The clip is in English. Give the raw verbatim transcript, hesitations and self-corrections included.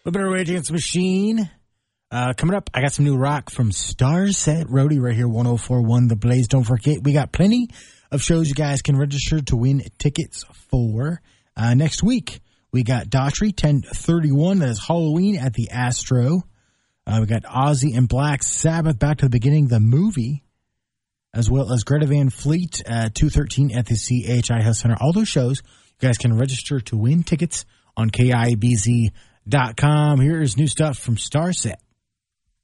A little bit of Rage Against the Machine. Uh, coming up, I got some new rock from Starset Roadie right here, one oh four point one The Blaze. Don't forget, we got plenty of shows you guys can register to win tickets for. Uh, next week, we got Daughtry, ten thirty-one. That is Halloween at the Astro. Uh, we got Ozzy and Black Sabbath, Back to the Beginning, the movie, as well as Greta Van Fleet, uh, two thirteen at the C H I Health Center. All those shows, you guys can register to win tickets on K I B Z dot com. Here is new stuff from Starset.